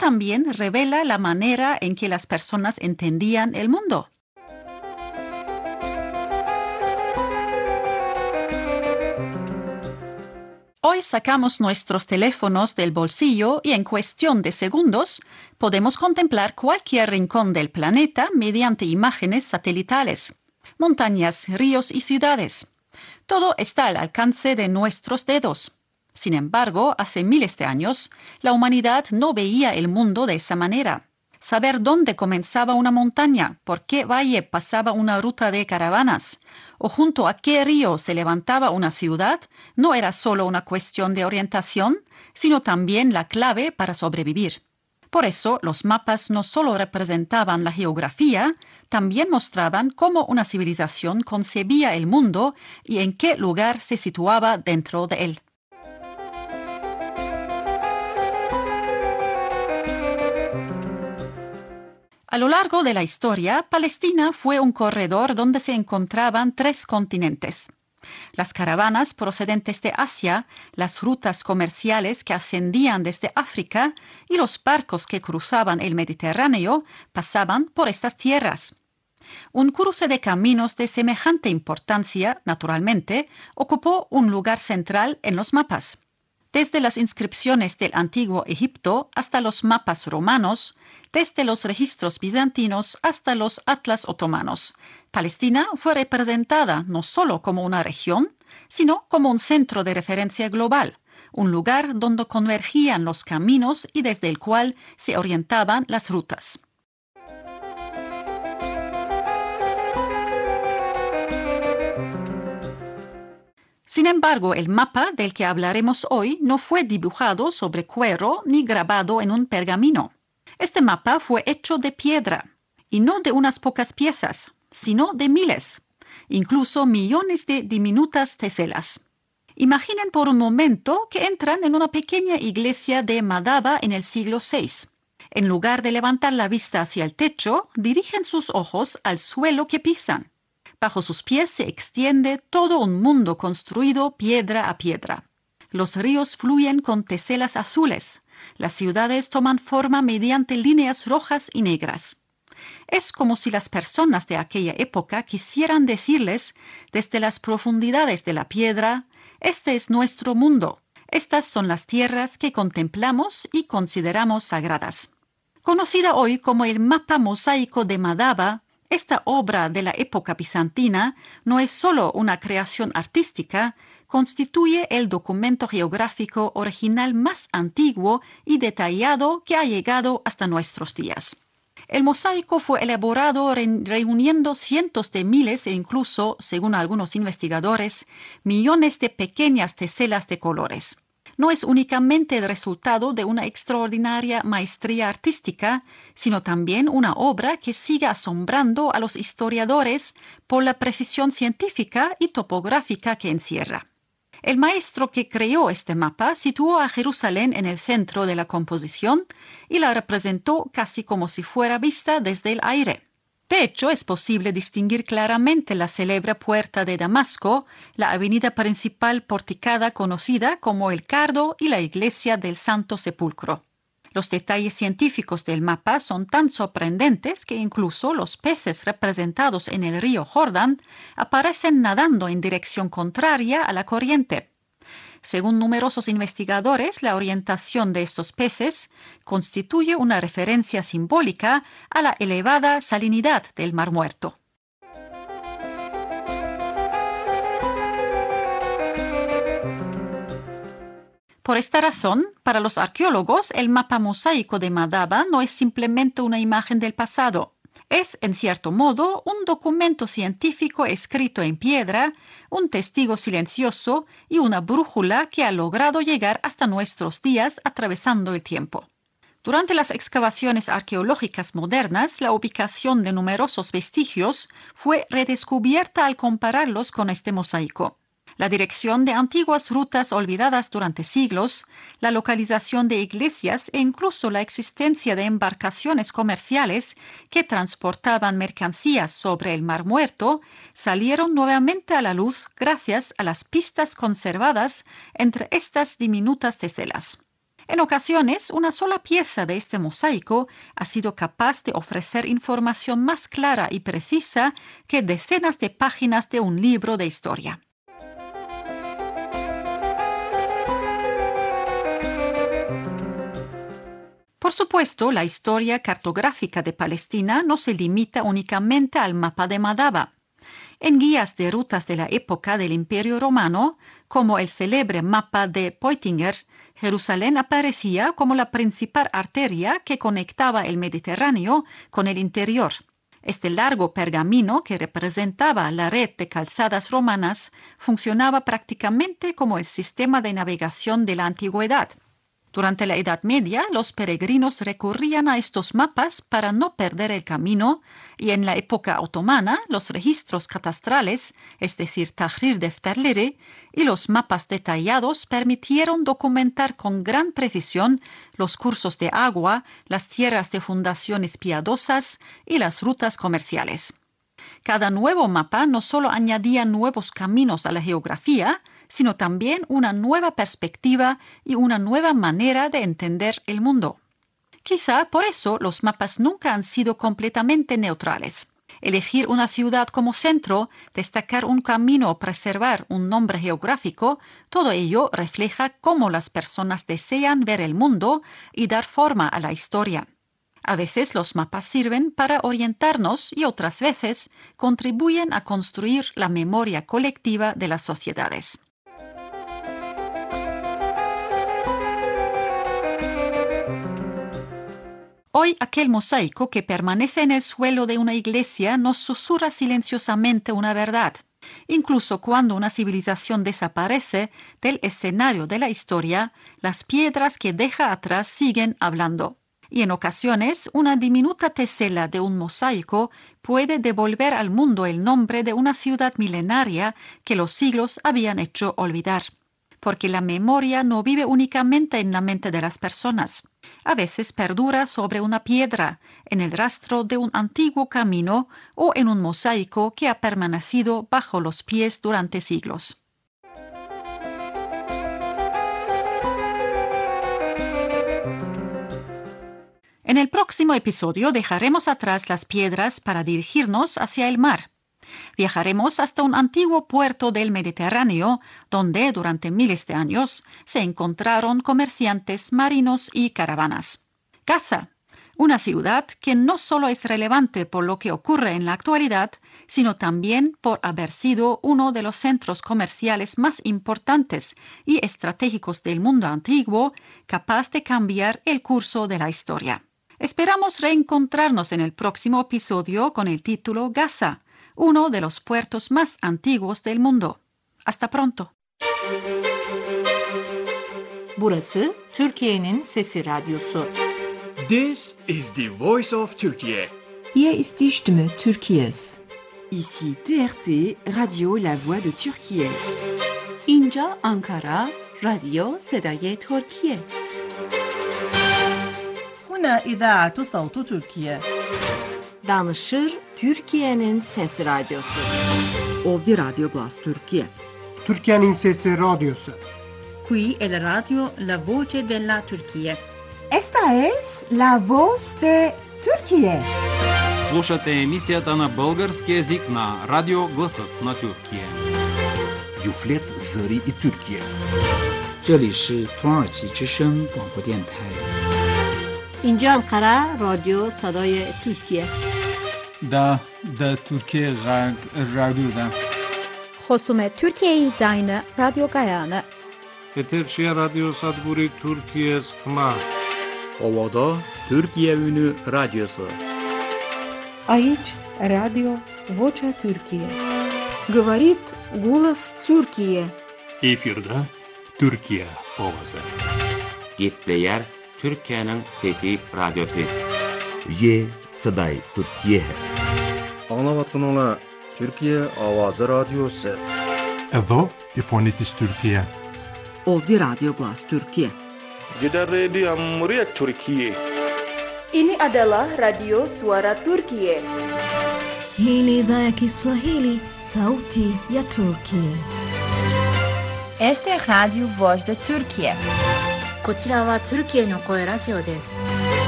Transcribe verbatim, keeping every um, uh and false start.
también revela la manera en que las personas entendían el mundo. Hoy sacamos nuestros teléfonos del bolsillo y en cuestión de segundos podemos contemplar cualquier rincón del planeta mediante imágenes satelitales. Montañas, ríos y ciudades. Todo está al alcance de nuestros dedos. Sin embargo, hace miles de años, la humanidad no veía el mundo de esa manera. Saber dónde comenzaba una montaña, por qué valle pasaba una ruta de caravanas, o junto a qué río se levantaba una ciudad, no era solo una cuestión de orientación, sino también la clave para sobrevivir. Por eso, los mapas no solo representaban la geografía, también mostraban cómo una civilización concebía el mundo y en qué lugar se situaba dentro de él. A lo largo de la historia, Palestina fue un corredor donde se encontraban tres continentes. Las caravanas procedentes de Asia, las rutas comerciales que ascendían desde África y los barcos que cruzaban el Mediterráneo pasaban por estas tierras. Un cruce de caminos de semejante importancia, naturalmente, ocupó un lugar central en los mapas. Desde las inscripciones del antiguo Egipto hasta los mapas romanos, desde los registros bizantinos hasta los atlas otomanos, Palestina fue representada no solo como una región, sino como un centro de referencia global, un lugar donde convergían los caminos y desde el cual se orientaban las rutas. Sin embargo, el mapa del que hablaremos hoy no fue dibujado sobre cuero ni grabado en un pergamino. Este mapa fue hecho de piedra, y no de unas pocas piezas, sino de miles, incluso millones de diminutas teselas. Imaginen por un momento que entran en una pequeña iglesia de Madaba en el siglo seis. En lugar de levantar la vista hacia el techo, dirigen sus ojos al suelo que pisan. Bajo sus pies se extiende todo un mundo construido piedra a piedra. Los ríos fluyen con teselas azules. Las ciudades toman forma mediante líneas rojas y negras. Es como si las personas de aquella época quisieran decirles desde las profundidades de la piedra: este es nuestro mundo. Estas son las tierras que contemplamos y consideramos sagradas. Conocida hoy como el mapa mosaico de Madaba, esta obra de la época bizantina no es solo una creación artística, constituye el documento geográfico original más antiguo y detallado que ha llegado hasta nuestros días. El mosaico fue elaborado re- reuniendo cientos de miles e incluso, según algunos investigadores, millones de pequeñas teselas de colores. No es únicamente el resultado de una extraordinaria maestría artística, sino también una obra que sigue asombrando a los historiadores por la precisión científica y topográfica que encierra. El maestro que creó este mapa situó a Jerusalén en el centro de la composición y la representó casi como si fuera vista desde el aire. De hecho, es posible distinguir claramente la célebre Puerta de Damasco, la avenida principal porticada conocida como el Cardo y la iglesia del Santo Sepulcro. Los detalles científicos del mapa son tan sorprendentes que incluso los peces representados en el río Jordán aparecen nadando en dirección contraria a la corriente. Según numerosos investigadores, la orientación de estos peces constituye una referencia simbólica a la elevada salinidad del Mar Muerto. Por esta razón, para los arqueólogos, el mapa mosaico de Madaba no es simplemente una imagen del pasado. Es, en cierto modo, un documento científico escrito en piedra, un testigo silencioso y una brújula que ha logrado llegar hasta nuestros días atravesando el tiempo. Durante las excavaciones arqueológicas modernas, la ubicación de numerosos vestigios fue redescubierta al compararlos con este mosaico. La dirección de antiguas rutas olvidadas durante siglos, la localización de iglesias e incluso la existencia de embarcaciones comerciales que transportaban mercancías sobre el Mar Muerto salieron nuevamente a la luz gracias a las pistas conservadas entre estas diminutas teselas. En ocasiones, una sola pieza de este mosaico ha sido capaz de ofrecer información más clara y precisa que decenas de páginas de un libro de historia. Por supuesto, la historia cartográfica de Palestina no se limita únicamente al mapa de Madaba. En guías de rutas de la época del Imperio Romano, como el célebre mapa de Poitinger, Jerusalén aparecía como la principal arteria que conectaba el Mediterráneo con el interior. Este largo pergamino que representaba la red de calzadas romanas funcionaba prácticamente como el sistema de navegación de la antigüedad. Durante la Edad Media, los peregrinos recurrían a estos mapas para no perder el camino, y en la época otomana, los registros catastrales, es decir, Tahrir Defterleri, y los mapas detallados permitieron documentar con gran precisión los cursos de agua, las tierras de fundaciones piadosas y las rutas comerciales. Cada nuevo mapa no solo añadía nuevos caminos a la geografía, sino también una nueva perspectiva y una nueva manera de entender el mundo. Quizá por eso los mapas nunca han sido completamente neutrales. Elegir una ciudad como centro, destacar un camino o preservar un nombre geográfico, todo ello refleja cómo las personas desean ver el mundo y dar forma a la historia. A veces los mapas sirven para orientarnos y otras veces contribuyen a construir la memoria colectiva de las sociedades. Hoy aquel mosaico que permanece en el suelo de una iglesia nos susurra silenciosamente una verdad. Incluso cuando una civilización desaparece del escenario de la historia, las piedras que deja atrás siguen hablando. Y en ocasiones, una diminuta tesela de un mosaico puede devolver al mundo el nombre de una ciudad milenaria que los siglos habían hecho olvidar. Porque la memoria no vive únicamente en la mente de las personas. A veces perdura sobre una piedra, en el rastro de un antiguo camino o en un mosaico que ha permanecido bajo los pies durante siglos. En el próximo episodio dejaremos atrás las piedras para dirigirnos hacia el mar. Viajaremos hasta un antiguo puerto del Mediterráneo, donde durante miles de años se encontraron comerciantes marinos y caravanas. Gaza, una ciudad que no solo es relevante por lo que ocurre en la actualidad, sino también por haber sido uno de los centros comerciales más importantes y estratégicos del mundo antiguo, capaz de cambiar el curso de la historia. Esperamos reencontrarnos en el próximo episodio con el título Gaza, uno de los puertos más antiguos del mundo. Hasta pronto. Burası Türkiye'nin Sesi Radyosu. This is the voice of Turkey. Hier ist die Stimme Türkiye's. Ici T R T, Radio La Voix de Türkiye. اینجا آنکارا، رادیو صدای ترکیه. هنا إذاعة صوت تركيا. Danışır Türkiye'nin Sesi Radyosu. Ovdje Radio Glas Türkiye. Türkiye'nin Sesi Radyosu. Qui è la radio La Voce della Turchia. Esta es la voz de Turquía. Слушате емисията на български език на Радио Гласът на Тюркия. Юфлет Зări и Türkiye. 这里是土耳其之声广播电台。 اینجا انقره رادیو صدای ترکیه. دا دا ترکیه غرب رادیو دا. خصوم ترکیه داینه رادیو گایانه. Eterşehir Radyo Sadburi Türkiye Sıkma. Ovada Türkiye Ünü Radyosu. Aici Radio Vocea Türkiye. Говорит голос Türkiye. Efirde Türkiye ovası. Gitleyer Türkiye'nin Fethi Radyosu. Ye Saday Türkiye. Anlavatınla Türkiye Avazı Radyosu. Evo İfonitis Türkiye. Ovdje Radio Glas Türkiye. Gider Radio Cumhuriyet Türkiye. Ini adalah Radio Suara Turkiye. Hii ni idhaa ya Kiswahili, Sauti ya Turkiye. Esta é a Rádio Voz da Turquia. こちらはトルキエの声ラジオです。